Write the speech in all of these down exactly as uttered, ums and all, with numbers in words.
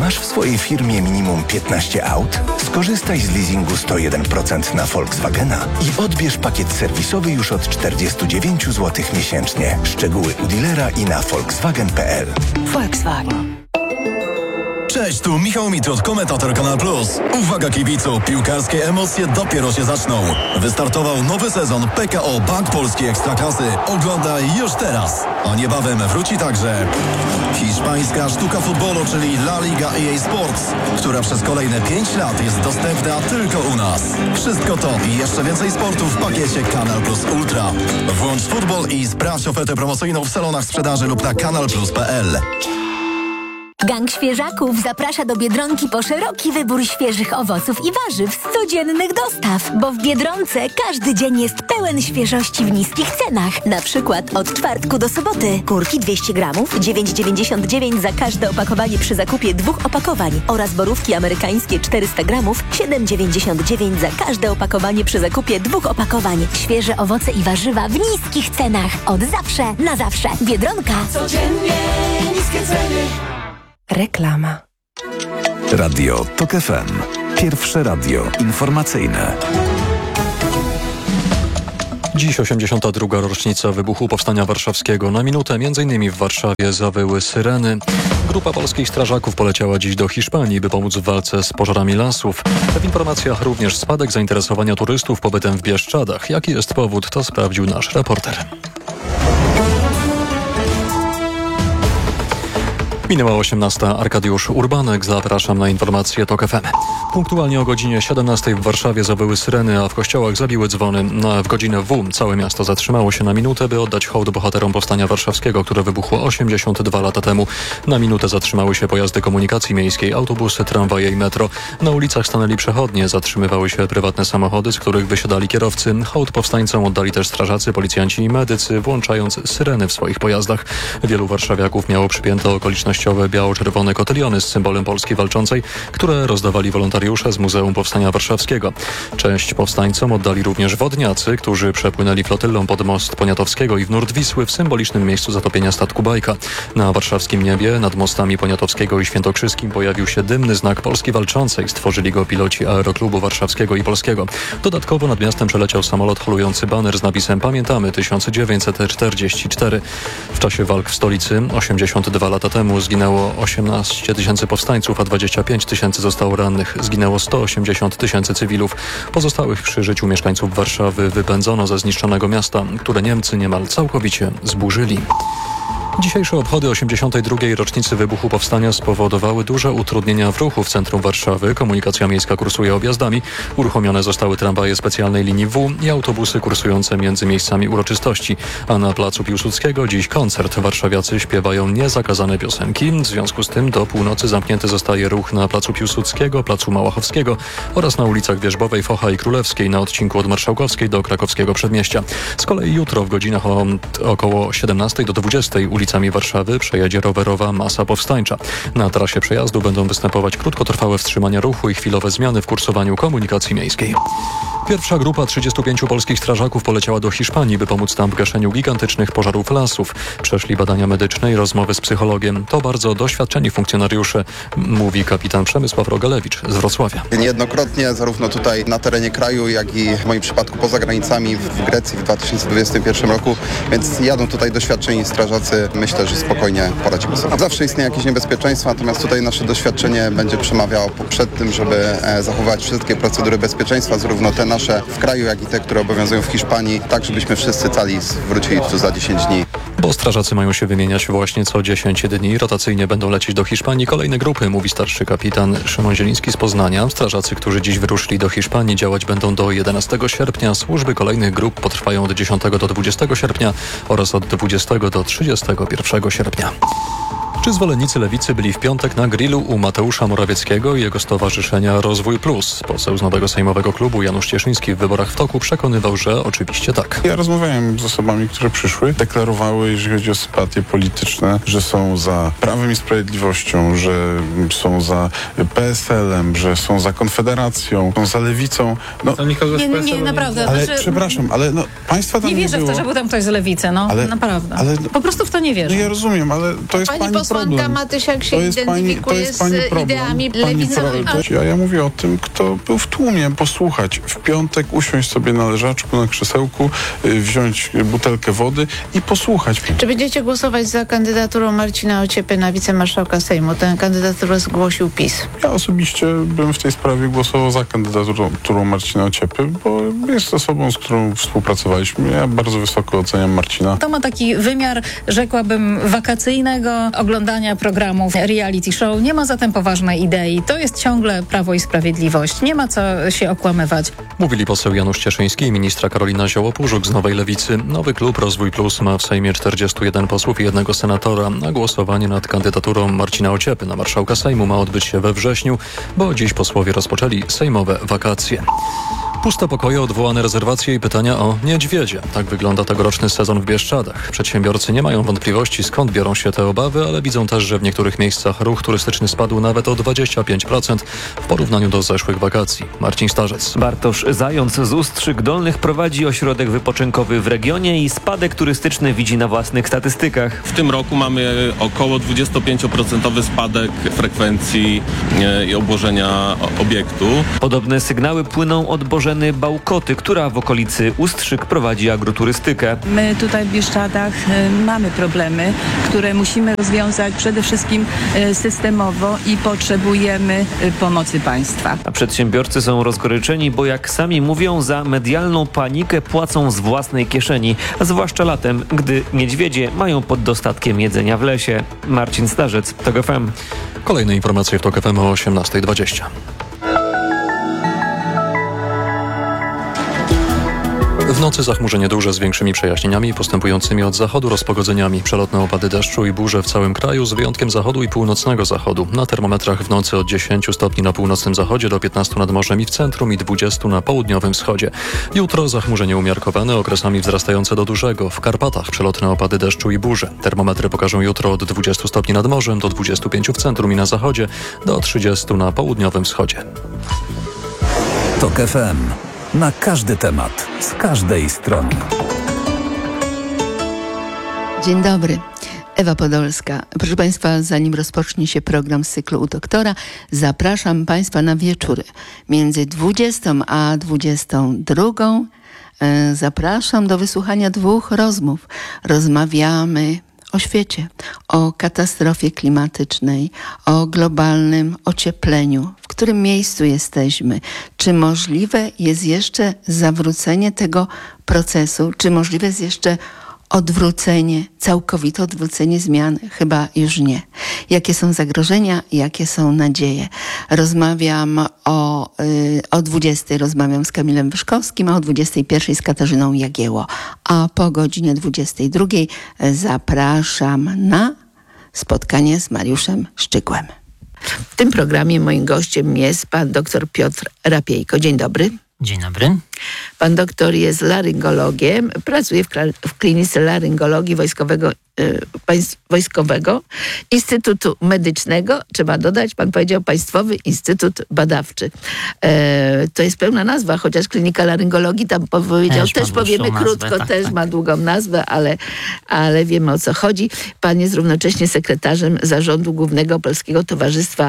Masz w swojej firmie minimum piętnaście aut? Skorzystaj z leasingu sto jeden procent na Volkswagena i odbierz pakiet serwisowy już od czterdzieści dziewięć złotych miesięcznie. Szczegóły u dealera i na volkswagen kropka p l. Volkswagen. Cześć, tu Michał Mitrot, komentator Kanal Plus. Uwaga kibicu, piłkarskie emocje dopiero się zaczną. Wystartował nowy sezon P K O Bank Polskiej Ekstraklasy. Oglądaj już teraz. A niebawem wróci także hiszpańska sztuka futbolu, czyli La Liga E A Sports, która przez kolejne pięć lat jest dostępna tylko u nas. Wszystko to i jeszcze więcej sportu w pakiecie Kanal Plus Ultra. Włącz futbol i sprawdź ofertę promocyjną w salonach sprzedaży lub na kanal plus kropka p l. Gang Świeżaków zaprasza do Biedronki po szeroki wybór świeżych owoców i warzyw z codziennych dostaw, bo w Biedronce każdy dzień jest pełen świeżości w niskich cenach. Na przykład od czwartku do soboty kurki dwieście gramów, dziewięć dziewięćdziesiąt dziewięć za każde opakowanie przy zakupie dwóch opakowań oraz borówki amerykańskie czterysta gramów, siedem dziewięćdziesiąt dziewięć za każde opakowanie przy zakupie dwóch opakowań. Świeże owoce i warzywa w niskich cenach. Od zawsze, na zawsze. Biedronka. Codziennie niskie ceny. Reklama. Radio Tok F M. Pierwsze radio informacyjne. Dziś osiemdziesiąta druga rocznica wybuchu Powstania Warszawskiego. Na minutę między innymi w Warszawie zawyły syreny. Grupa polskich strażaków poleciała dziś do Hiszpanii, by pomóc w walce z pożarami lasów. W informacjach również spadek zainteresowania turystów pobytem w Bieszczadach. Jaki jest powód, to sprawdził nasz reporter. Minęła osiemnasta. Arkadiusz Urbanek. Zapraszam na informacje Tok F M. Punktualnie o godzinie siedemnastej w Warszawie zawyły syreny, a w kościołach zabiły dzwony. No, w godzinę W całe miasto zatrzymało się na minutę, by oddać hołd bohaterom Powstania Warszawskiego, które wybuchło osiemdziesiąt dwa lata temu. Na minutę zatrzymały się pojazdy komunikacji miejskiej, autobusy, tramwaje i metro. Na ulicach stanęli przechodnie, zatrzymywały się prywatne samochody, z których wysiadali kierowcy. Hołd powstańcom oddali też strażacy, policjanci i medycy, włączając syreny w swoich pojazdach. Wielu warszawiaków miało przypięte okoliczności biało-czerwone kotyliony z symbolem Polski Walczącej, które rozdawali wolontariusze z Muzeum Powstania Warszawskiego. Część powstańcom oddali również wodniacy, którzy przepłynęli flotyllą pod most Poniatowskiego i w nurt Wisły w symbolicznym miejscu zatopienia statku Bajka. Na warszawskim niebie nad mostami Poniatowskiego i Świętokrzyskim pojawił się dymny znak Polski Walczącej. Stworzyli go piloci Aeroklubu Warszawskiego i Polskiego. Dodatkowo nad miastem przeleciał samolot holujący baner z napisem Pamiętamy tysiąc dziewięćset czterdzieści cztery. W czasie walk w stolicy osiemdziesiąt dwa lata temu zginęło osiemnaście tysięcy powstańców, a dwadzieścia pięć tysięcy zostało rannych. Zginęło sto osiemdziesiąt tysięcy cywilów. Pozostałych przy życiu mieszkańców Warszawy wypędzono ze zniszczonego miasta, które Niemcy niemal całkowicie zburzyli. Dzisiejsze obchody osiemdziesiątej drugiej rocznicy wybuchu Powstania spowodowały duże utrudnienia w ruchu w centrum Warszawy. Komunikacja miejska kursuje objazdami. Uruchomione zostały tramwaje specjalnej linii W i autobusy kursujące między miejscami uroczystości. A na placu Piłsudskiego dziś koncert. Warszawiacy śpiewają niezakazane piosenki. W związku z tym do północy zamknięty zostaje ruch na placu Piłsudskiego, placu Małachowskiego oraz na ulicach Wierzbowej, Focha i Królewskiej na odcinku od Marszałkowskiej do Krakowskiego Przedmieścia. Z kolei jutro w godzinach o, około siedemnastej do dwudziestej ulicami Warszawy przejedzie rowerowa masa powstańcza. Na trasie przejazdu będą występować krótkotrwałe wstrzymania ruchu i chwilowe zmiany w kursowaniu komunikacji miejskiej. Pierwsza grupa trzydziestu pięciu polskich strażaków poleciała do Hiszpanii, by pomóc tam w gaszeniu gigantycznych pożarów lasów. Przeszli badania medyczne i rozmowy z psychologiem. To bardzo doświadczeni funkcjonariusze, mówi kapitan Przemysław Rogalewicz z Wrocławia. Niejednokrotnie zarówno tutaj na terenie kraju, jak i w moim przypadku poza granicami w Grecji w dwa tysiące dwudziestym pierwszym roku, więc jadą tutaj doświadczeni strażacy. Myślę, że spokojnie poradzimy sobie. Zawsze istnieje jakieś niebezpieczeństwo, natomiast tutaj nasze doświadczenie będzie przemawiało przed tym, żeby zachować wszystkie procedury bezpieczeństwa, zarówno te nasze w kraju, jak i te, które obowiązują w Hiszpanii, tak żebyśmy wszyscy cali wrócili tu za dziesięć dni. Bo strażacy mają się wymieniać właśnie co dziesięć dni. Rotacyjnie będą lecieć do Hiszpanii kolejne grupy, mówi starszy kapitan Szymon Zieliński z Poznania. Strażacy, którzy dziś wyruszyli do Hiszpanii, działać będą do jedenastego sierpnia. Służby kolejnych grup potrwają od dziesiątego do dwudziestego sierpnia oraz od dwudziestego do trzydziestego pierwszego sierpnia. Czy zwolennicy lewicy byli w piątek na grillu u Mateusza Morawieckiego i jego stowarzyszenia Rozwój Plus? Poseł z Nowego Sejmowego Klubu Janusz Cieszyński w Wyborach w toku przekonywał, że oczywiście tak. Ja rozmawiałem z osobami, które przyszły, deklarowały, jeżeli chodzi o sympatie polityczne, że są za Prawem i Sprawiedliwością, że są za P S L-em, że są za Konfederacją, są za Lewicą. No, to nikogo nie, nie, naprawdę. Ale znaczy, przepraszam, ale no, państwa tam nie nie wierzę było. w to, że był tam ktoś z Lewicy, no ale, naprawdę. Ale, po prostu w to nie wierzę. No ja rozumiem, ale to jest pani, pani poseł problem. Wanda Matysiak się To jest pani- identyfikuje to jest pani z problem. ideami Pani lewicowymi. pro- to- A ja mówię o tym, kto był w tłumie, posłuchać. W piątek usiąść sobie na leżaczku, na krzesełku, y, wziąć butelkę wody i posłuchać. Czy będziecie głosować za kandydaturą Marcina Ociepy na wicemarszałka Sejmu? Tę kandydaturę zgłosił PiS. Ja osobiście bym w tej sprawie głosował za kandydaturą Marcina Ociepy, bo jest osobą, z którą współpracowaliśmy. Ja bardzo wysoko oceniam Marcina. To ma taki wymiar, rzekłabym, wakacyjnego oglądania programów reality show. Nie ma zatem poważnej idei. To jest ciągle Prawo i Sprawiedliwość. Nie ma co się okłamywać. Mówili poseł Janusz Cieszyński i ministra Karolina Zioło-Pużuk z Nowej Lewicy. Nowy klub Rozwój Plus ma w Sejmie czterdziestu jeden posłów i jednego senatora, a głosowanie nad kandydaturą Marcina Ociepy na marszałka Sejmu ma odbyć się we wrześniu, bo dziś posłowie rozpoczęli sejmowe wakacje. Puste pokoje, odwołane rezerwacje i pytania o niedźwiedzie. Tak wygląda tegoroczny sezon w Bieszczadach. Przedsiębiorcy nie mają wątpliwości, skąd biorą się te obawy, ale widzą też, że w niektórych miejscach ruch turystyczny spadł nawet o dwadzieścia pięć procent w porównaniu do zeszłych wakacji. Marcin Starzec. Bartosz Zając z Ustrzyk Dolnych prowadzi ośrodek wypoczynkowy w regionie i spadek turystyczny widzi na własnych statystykach. W tym roku mamy około dwudziestopięcioprocentowy spadek frekwencji i obłożenia obiektu. Podobne sygnały płyną od Bożeny Bałkoty, która w okolicy Ustrzyk prowadzi agroturystykę. My tutaj w Bieszczadach y, mamy problemy, które musimy rozwiązać przede wszystkim y, systemowo i potrzebujemy y, pomocy państwa. A przedsiębiorcy są rozgoryczeni, bo jak sami mówią, za medialną panikę płacą z własnej kieszeni, a zwłaszcza latem, gdy niedźwiedzie mają pod dostatkiem jedzenia w lesie. Marcin Starzec, TOK F M. Kolejne informacje w TOK F M o osiemnasta dwadzieścia. W nocy zachmurzenie duże z większymi przejaśnieniami postępującymi od zachodu rozpogodzeniami. Przelotne opady deszczu i burze w całym kraju z wyjątkiem zachodu i północnego zachodu. Na termometrach w nocy od dziesięciu stopni na północnym zachodzie do piętnastu nad morzem i w centrum i dwudziestu na południowym wschodzie. Jutro zachmurzenie umiarkowane, okresami wzrastające do dużego. W Karpatach przelotne opady deszczu i burze. Termometry pokażą jutro od dwudziestu stopni nad morzem do dwudziestu pięciu w centrum i na zachodzie, do trzydziestu na południowym wschodzie. TOK F M. Na każdy temat, z każdej strony. Dzień dobry. Ewa Podolska. Proszę Państwa, zanim rozpocznie się program z cyklu U Doktora, zapraszam Państwa na wieczory. Między dwudziestą a dwudziestą drugą e, zapraszam do wysłuchania dwóch rozmów. Rozmawiamy o świecie, o katastrofie klimatycznej, o globalnym ociepleniu. W którym miejscu jesteśmy? Czy możliwe jest jeszcze zawrócenie tego procesu? Czy możliwe jest jeszcze odwrócenie, całkowite odwrócenie zmian? Chyba już nie. Jakie są zagrożenia? Jakie są nadzieje? Rozmawiam o, y, o dwudziestej rozmawiam z Kamilem Wyszkowskim, a o dwudziestej pierwszej z Katarzyną Jagieło. A po godzinie dwudziestej drugiej zapraszam na spotkanie z Mariuszem Szczygłem. W tym programie moim gościem jest pan dr Piotr Rapiejko. Dzień dobry. Dzień dobry. Pan doktor jest laryngologiem, pracuje w, kla- w klinice laryngologii Wojskowego, y, państw- Wojskowego Instytutu Medycznego. Trzeba dodać, pan powiedział Państwowy Instytut Badawczy. E, to jest pełna nazwa, chociaż klinika laryngologii tam powiedział, też, też powiemy krótko, nazwę, tak, też tak. ma długą nazwę, ale, ale wiemy o co chodzi. Pan jest równocześnie sekretarzem Zarządu Głównego Polskiego Towarzystwa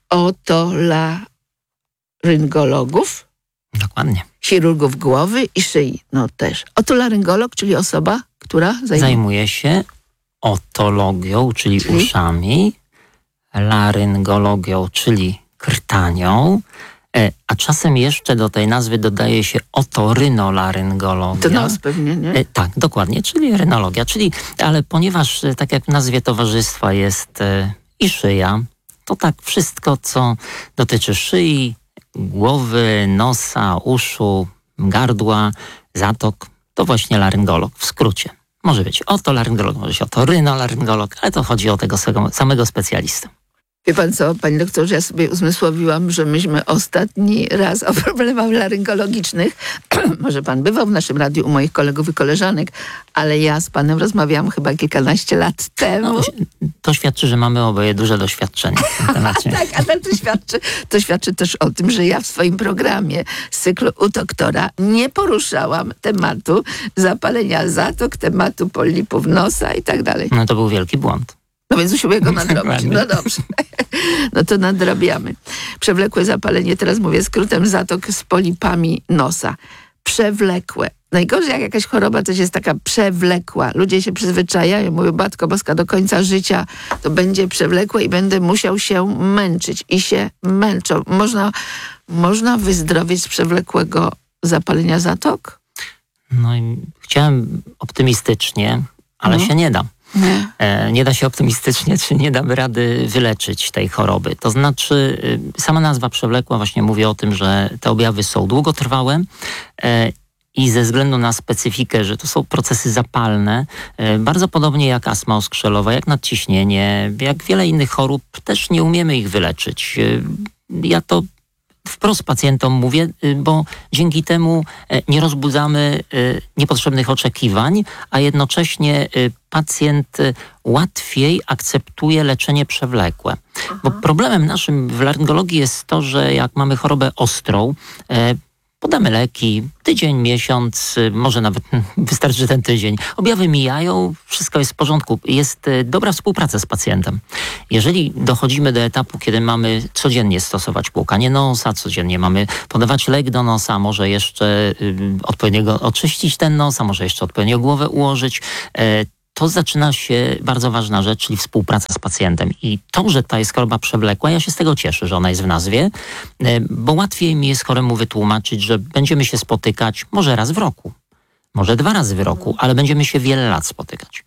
Otolaryngologów. Dokładnie. Chirurgów głowy i szyi, no też. Otolaryngolog, czyli osoba, która zajmuje, zajmuje się otologią, czyli, czyli uszami, laryngologią, czyli krtanią, a czasem jeszcze do tej nazwy dodaje się otorynolaryngologia. To nos pewnie, nie? Tak, dokładnie, czyli rynologia, czyli, ale ponieważ tak jak w nazwie towarzystwa jest i szyja, to tak wszystko, co dotyczy szyi, głowy, nosa, uszu, gardła, zatok, to właśnie laryngolog w skrócie. Może być otolaryngolog, może być otorynolaryngolog, ale to chodzi o tego samego specjalistę. Wie pan co, panie doktorze, ja sobie uzmysłowiłam, że myśmy ostatni raz o problemach laryngologicznych, może pan bywał w naszym radiu u moich kolegów i koleżanek, ale ja z panem rozmawiałam chyba kilkanaście lat temu. No, to świadczy, że mamy oboje duże doświadczenie w tym temacie. Tak, a tak to świadczy, to świadczy też o tym, że ja w swoim programie z cyklu U Doktora nie poruszałam tematu zapalenia zatok, tematu polipów nosa i tak dalej. No to był wielki błąd. No więc musimy go nadrobić. No dobrze. No to nadrabiamy. Przewlekłe zapalenie, teraz mówię skrótem, zatok z polipami nosa. Przewlekłe. Najgorzej jak jakaś choroba też jest taka przewlekła. Ludzie się przyzwyczajają, mówią, Matko Boska, do końca życia to będzie przewlekłe i będę musiał się męczyć. I się męczą. Można, można wyzdrowieć z przewlekłego zapalenia zatok? No i chciałem optymistycznie, ale no. się nie da. Nie. E, nie da się optymistycznie, czy nie damy rady wyleczyć tej choroby. To znaczy, y, sama nazwa przewlekła właśnie mówi o tym, że te objawy są długotrwałe e, i ze względu na specyfikę, że to są procesy zapalne, e, bardzo podobnie jak astma oskrzelowa, jak nadciśnienie, jak wiele innych chorób, też nie umiemy ich wyleczyć. E, ja to wprost pacjentom mówię, bo dzięki temu nie rozbudzamy niepotrzebnych oczekiwań, a jednocześnie pacjent łatwiej akceptuje leczenie przewlekłe. Aha. Bo problemem naszym w laryngologii jest to, że jak mamy chorobę ostrą, podamy leki, tydzień, miesiąc, może nawet wystarczy ten tydzień. Objawy mijają, wszystko jest w porządku. Jest dobra współpraca z pacjentem. Jeżeli dochodzimy do etapu, kiedy mamy codziennie stosować płukanie nosa, codziennie mamy podawać lek do nosa, może jeszcze y, odpowiednio oczyścić ten nos, a może jeszcze odpowiednio głowę ułożyć, y, to zaczyna się bardzo ważna rzecz, czyli współpraca z pacjentem. I to, że ta jest choroba przewlekła, ja się z tego cieszę, że ona jest w nazwie, bo łatwiej mi jest choremu wytłumaczyć, że będziemy się spotykać może raz w roku, może dwa razy w roku, ale będziemy się wiele lat spotykać.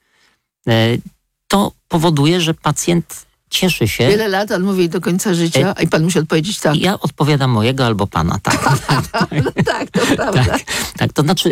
To powoduje, że pacjent cieszy się. Wiele lat, on mówi do końca życia, a i pan musi odpowiedzieć tak. Ja odpowiadam mojego albo pana, tak. No tak, to prawda. Tak, tak, to znaczy...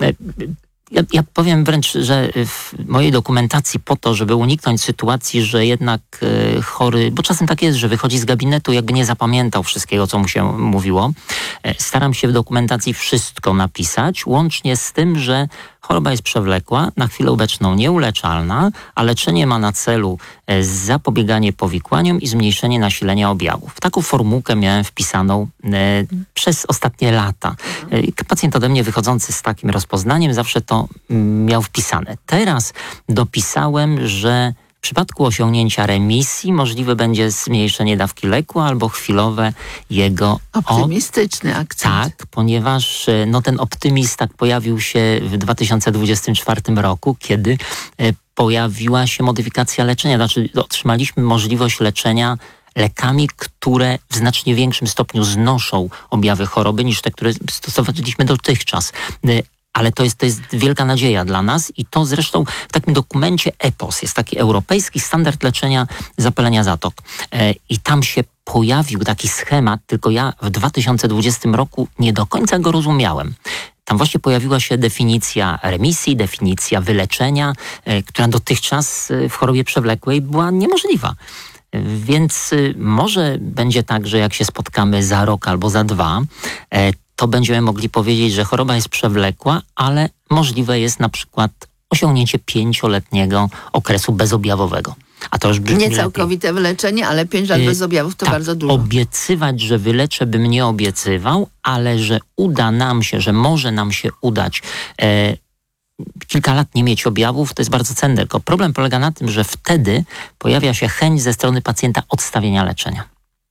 Ja, ja powiem wręcz, że w mojej dokumentacji po to, żeby uniknąć sytuacji, że jednak e, chory, bo czasem tak jest, że wychodzi z gabinetu, jakby nie zapamiętał wszystkiego, co mu się mówiło. E, staram się w dokumentacji wszystko napisać, łącznie z tym, że choroba jest przewlekła, na chwilę obecną nieuleczalna, a leczenie ma na celu e, zapobieganie powikłaniom i zmniejszenie nasilenia objawów. Taką formułkę miałem wpisaną e, przez ostatnie lata. E, pacjent ode mnie wychodzący z takim rozpoznaniem zawsze to m, miał wpisane. Teraz dopisałem, że w przypadku osiągnięcia remisji możliwe będzie zmniejszenie dawki leku albo chwilowe jego... Optymistyczny akcent. Tak, ponieważ no, ten optymizm tak pojawił się w dwa tysiące dwudziestym czwartym roku, kiedy e, pojawiła się modyfikacja leczenia. Znaczy otrzymaliśmy możliwość leczenia lekami, które w znacznie większym stopniu znoszą objawy choroby niż te, które stosowaliśmy dotychczas. E, Ale to jest, to jest wielka nadzieja dla nas i to zresztą w takim dokumencie E P O S jest taki europejski standard leczenia zapalenia zatok. E, I tam się pojawił taki schemat, tylko ja w dwa tysiące dwudziestym roku nie do końca go rozumiałem. Tam właśnie pojawiła się definicja remisji, definicja wyleczenia, e, która dotychczas w chorobie przewlekłej była niemożliwa. E, więc e, może będzie tak, że jak się spotkamy za rok albo za dwa, e, to będziemy mogli powiedzieć, że choroba jest przewlekła, ale możliwe jest na przykład osiągnięcie pięcioletniego okresu bezobjawowego. A to już brzmi nie całkowite lepiej. Wyleczenie, ale pięć lat bez objawów to tak, bardzo dużo. Obiecywać, że wyleczę, bym nie obiecywał, ale że uda nam się, że może nam się udać e, kilka lat nie mieć objawów, to jest bardzo cenne. Tylko problem polega na tym, że wtedy pojawia się chęć ze strony pacjenta odstawienia leczenia.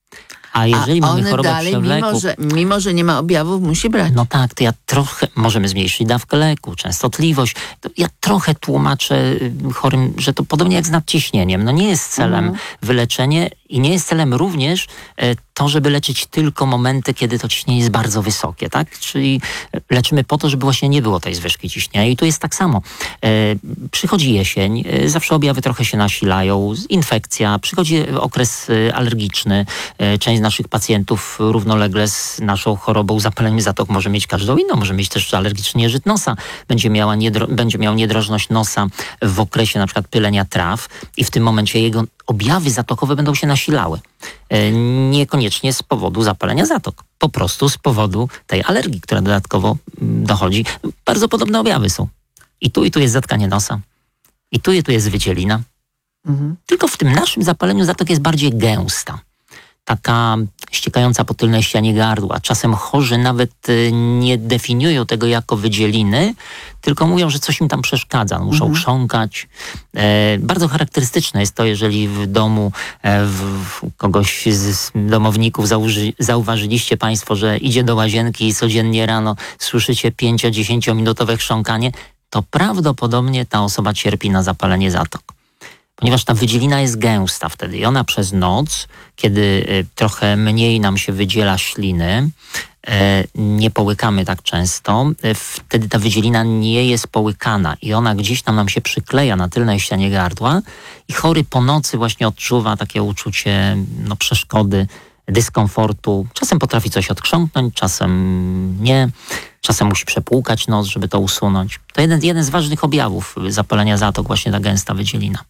A jeżeli A mamy one chorobę dalej, przewlekłą, mimo że, mimo że nie ma objawów, musi brać. No tak, to ja trochę, możemy zmniejszyć dawkę leku, częstotliwość. To ja trochę tłumaczę chorym, że to podobnie jak z nadciśnieniem. No nie jest celem mhm. wyleczenie i nie jest celem również e, to, żeby leczyć tylko momenty, kiedy to ciśnienie jest bardzo wysokie, tak? Czyli leczymy po to, żeby właśnie nie było tej zwyżki ciśnienia. I tu jest tak samo. E, przychodzi jesień, e, zawsze objawy trochę się nasilają, infekcja, przychodzi okres e, alergiczny. E, część z naszych pacjentów równolegle z naszą chorobą zapaleniem zatok może mieć każdą inną, może mieć też alergiczny nieżyt nosa, będzie, miała niedro, będzie miał niedrożność nosa w okresie na przykład pylenia traw i w tym momencie jego objawy zatokowe będą się nasilały. E, niekoniecznie z powodu zapalenia zatok. Po prostu z powodu tej alergii, która dodatkowo m, dochodzi. Bardzo podobne objawy są. I tu, i tu jest zatkanie nosa. I tu, i tu jest wycielina. Mhm. Tylko w tym naszym zapaleniu zatok jest bardziej gęsta. Taka ściekająca po tylnej ścianie gardła. Czasem chorzy nawet nie definiują tego jako wydzieliny, tylko mówią, że coś im tam przeszkadza. Muszą mhm. chrząkać. E, bardzo charakterystyczne jest to, jeżeli w domu e, w, w kogoś z domowników założy, zauważyliście Państwo, że idzie do łazienki i codziennie rano słyszycie pięcio-dziesięciominutowe chrząkanie, to prawdopodobnie ta osoba cierpi na zapalenie zatok. Ponieważ ta wydzielina jest gęsta wtedy i ona przez noc, kiedy y, trochę mniej nam się wydziela śliny, y, nie połykamy tak często, y, wtedy ta wydzielina nie jest połykana i ona gdzieś tam nam się przykleja na tylnej ścianie gardła i chory po nocy właśnie odczuwa takie uczucie no, przeszkody, dyskomfortu. Czasem potrafi coś odchrząknąć, czasem nie. Czasem musi przepłukać noc, żeby to usunąć. To jeden, jeden z ważnych objawów zapalenia zatok, właśnie ta gęsta wydzielina.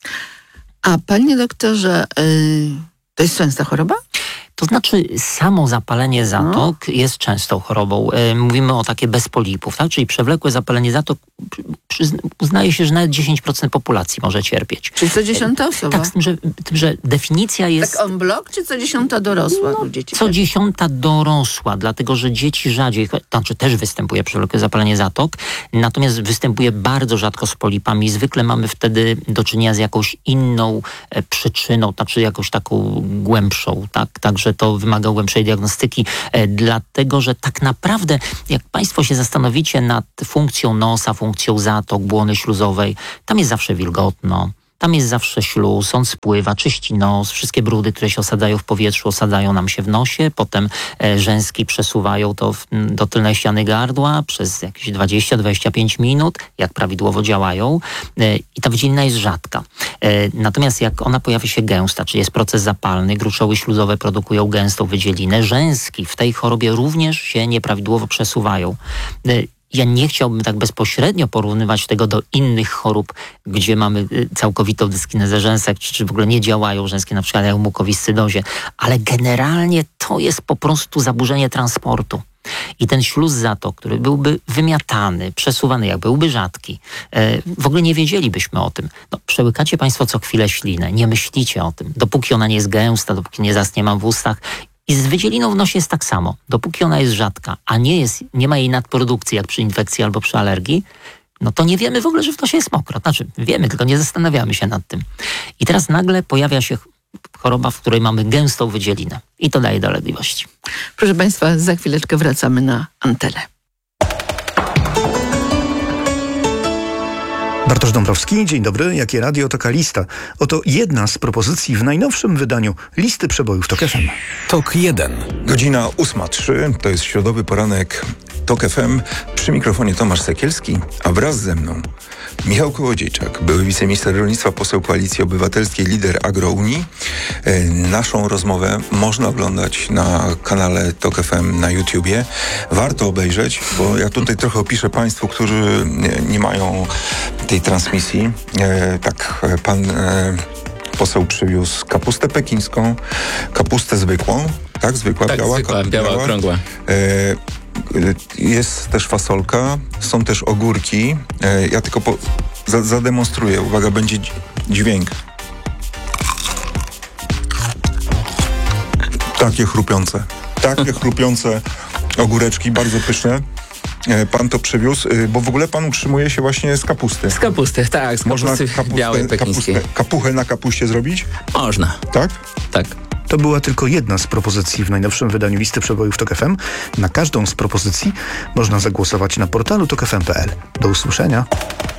A panie doktorze, yy, to jest częsta choroba? To znaczy samo zapalenie zatok no. jest częstą chorobą. Yy, mówimy o takie bez polipów, tak? Czyli przewlekłe zapalenie zatok przyzna, uznaje się, że nawet dziesięć procent populacji może cierpieć. Czyli co dziesiąta osoba? Tak, z tym, że, tym, że definicja jest... Tak on blok, czy co dziesiąta dorosła? No, dzieci co dziesiąta dorosła, dlatego że dzieci rzadziej, to znaczy też występuje przewlekłe zapalenie zatok, natomiast występuje bardzo rzadko z polipami. Zwykle mamy wtedy do czynienia z jakąś inną e, przyczyną, znaczy jakąś taką głębszą, tak? Także to wymaga głębszej diagnostyki, e, dlatego że tak naprawdę, jak Państwo się zastanowicie nad funkcją nosa, funkcją zatok, błony śluzowej, tam jest zawsze wilgotno. Tam jest zawsze śluz, on spływa, czyści nos, wszystkie brudy, które się osadzają w powietrzu, osadzają nam się w nosie, potem e, rzęski przesuwają to w, do tylnej ściany gardła przez jakieś dwadzieścia do dwudziestu pięciu minut, jak prawidłowo działają e, i ta wydzielina jest rzadka. E, natomiast jak ona pojawi się gęsta, czyli jest proces zapalny, gruczoły śluzowe produkują gęstą wydzielinę, rzęski w tej chorobie również się nieprawidłowo przesuwają. E, Ja nie chciałbym tak bezpośrednio porównywać tego do innych chorób, gdzie mamy całkowitą dyskinezę rzęsek, czy, czy w ogóle nie działają rzęskie, na przykład jak w mukowiscydozie, ale generalnie to jest po prostu zaburzenie transportu. I ten śluz zatok, który byłby wymiatany, przesuwany, jak byłby rzadki, e, w ogóle nie wiedzielibyśmy o tym. No, przełykacie Państwo co chwilę ślinę, nie myślicie o tym. Dopóki ona nie jest gęsta, dopóki nie zastnie mam w ustach. I z wydzieliną w nosie jest tak samo. Dopóki ona jest rzadka, a nie, jest, nie ma jej nadprodukcji, jak przy infekcji albo przy alergii, no to nie wiemy w ogóle, że w nosie jest mokro. Znaczy, wiemy, tylko nie zastanawiamy się nad tym. I teraz nagle pojawia się choroba, w której mamy gęstą wydzielinę. I to daje dolegliwości. Proszę Państwa, za chwileczkę wracamy na antenę. Bartosz Dąbrowski, dzień dobry. Jakie radio, taka lista. Oto jedna z propozycji w najnowszym wydaniu listy przebojów TOK F M. TOK jeden. Godzina ósma trzy, to jest środowy poranek TOK F M. Przy mikrofonie Tomasz Sekielski, a wraz ze mną Michał Kołodziejczak, były wiceminister rolnictwa, poseł Koalicji Obywatelskiej, lider Agrounii. E, naszą rozmowę można oglądać na kanale TOK F M na YouTubie. Warto obejrzeć, bo ja tutaj trochę opiszę Państwu, którzy nie, nie mają tej transmisji. E, tak, pan e, poseł przywiózł kapustę pekińską, kapustę zwykłą, tak? Zwykła, tak, biała, zwykła, ka- biała, biała, okrągła. E, Jest też fasolka, są też ogórki. Ja tylko po, za, zademonstruję. Uwaga, będzie dźwięk. Takie chrupiące. Takie chrupiące ogóreczki, bardzo pyszne. Pan to przywiózł, bo w ogóle pan utrzymuje się właśnie z kapusty. Z kapusty, tak, z kapusty Można kapustę, białej pekińskiej. Kapustę, kapuchę na kapuście zrobić? Można. Tak? Tak. To była tylko jedna z propozycji w najnowszym wydaniu listy przebojów TOK F M. Na każdą z propozycji można zagłosować na portalu tok f m kropka p l. Do usłyszenia.